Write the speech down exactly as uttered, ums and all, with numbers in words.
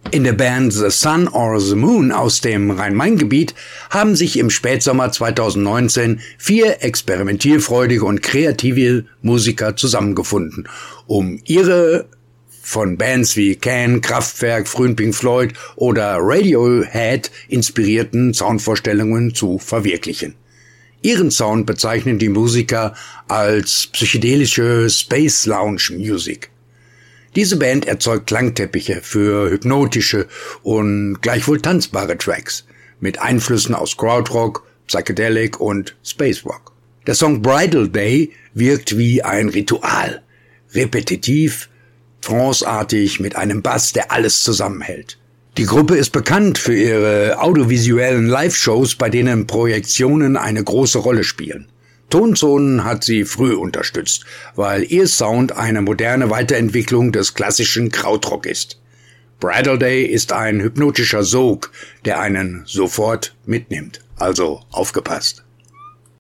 In der Band The Sun or the Moon aus dem Rhein-Main-Gebiet haben sich im Spätsommer zweitausendneunzehn vier experimentierfreudige und kreative Musiker zusammengefunden, um ihre von Bands wie Can, Kraftwerk, frühen Pink Floyd oder Radiohead inspirierten Soundvorstellungen zu verwirklichen. Ihren Sound bezeichnen die Musiker als psychedelische Space Lounge Music. Diese Band erzeugt Klangteppiche für hypnotische und gleichwohl tanzbare Tracks mit Einflüssen aus Krautrock, Psychedelic und Spacerock. Der Song Bridal Day wirkt wie ein Ritual, repetitiv, tranceartig mit einem Bass, der alles zusammenhält. Die Gruppe ist bekannt für ihre audiovisuellen Live-Shows, bei denen Projektionen eine große Rolle spielen. Tonzonen hat sie früh unterstützt, weil ihr Sound eine moderne Weiterentwicklung des klassischen Krautrock ist. Bridal Day ist ein hypnotischer Sog, der einen sofort mitnimmt. Also aufgepasst.